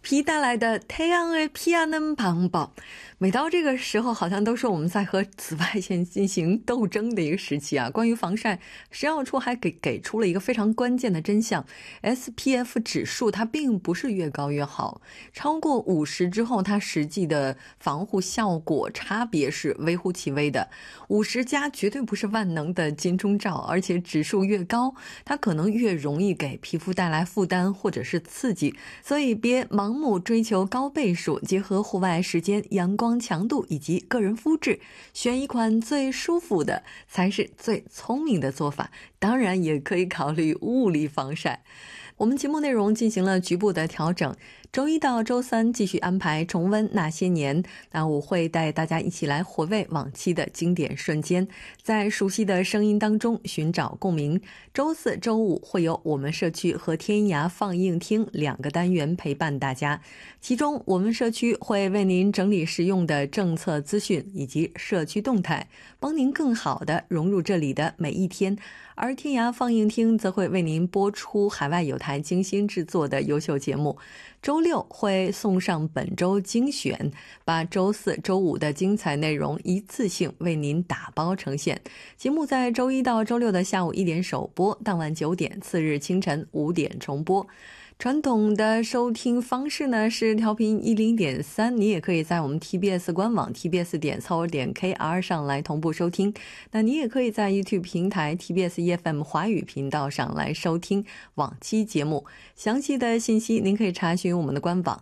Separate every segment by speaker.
Speaker 1: 皮带来的太阳을 피하는 방법。每到这个时候，好像都是我们在和紫外线进行斗争的一个时期啊。关于防晒，食药处还给出了一个非常关键的真相 ：SPF 指数它并不是越高越好，超过50之后，它实际的防护效果差别是微乎其微的。50+绝对不是万能的金钟罩，而且指数越高，它可能越容易给皮肤带来负担或者是刺激，所以别盲目追求高倍数，结合户外时间、阳光强度以及个人肤质，选一款最舒服的才是最聪明的做法。当然也可以考虑物理防晒。我们节目内容进行了局部的调整，周一到周三继续安排重温那些年，那我会带大家一起来回味往期的经典瞬间，在熟悉的声音当中寻找共鸣。周四周五会有我们社区和天涯放映厅2个单元陪伴大家，其中我们社区会为您整理实用的政策资讯以及社区动态，帮您更好地融入这里的每一天，而天涯放映厅则会为您播出海外有台精心制作的优秀节目。周六会送上本周精选，把周四周五的精彩内容一次性为您打包呈现。节目在周一到周六的下午1点首播，当晚9点，次日清晨5点重播。传统的收听方式呢是调频100.3，你也可以在我们 TBS 官网 tbs.seoul.kr 上来同步收听。那你也可以在 YouTube 平台 TBS EFM 华语频道上来收听往期节目。详细的信息您可以查询我们的官网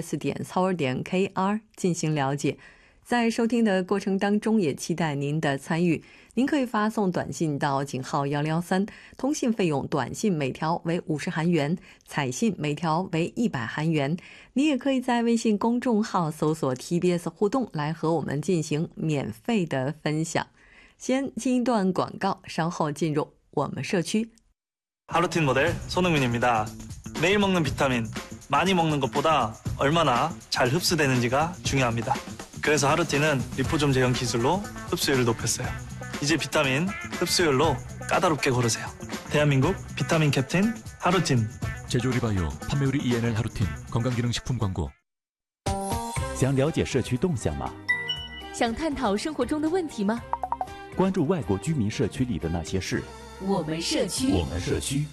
Speaker 1: tbs.seoul.kr 进行了解。在收听的过程当中，也期待您的参与。您可以发送短信到井号1113，通信费用短信每条为50韩元，彩信每条为100韩元。你也可以在微信公众号搜索 TBS 互动来和我们进行免费的分享。先进一段广告，稍后进入我们社区。
Speaker 2: 하루틴 모델 손흥민입니다. 매일 먹는 비타민, 많이 먹는 것보다 얼마나 잘 흡수되는지가 중요합니다. 그래서 하루틴은 리포좀 제형 기술로 흡수율을 높였어요. 이제 비타민 흡수율로 까다롭게 고르세요. 대한민국 비타민 캡틴 하루틴.
Speaker 3: 제조리 바이오 판매율이 ENL 하루틴 건강기능식품 광고.
Speaker 4: 想了解社区动向吗？
Speaker 5: 想探讨生活中的问题吗？
Speaker 4: 关注外国居民社区里的那些事。
Speaker 5: 我们社区。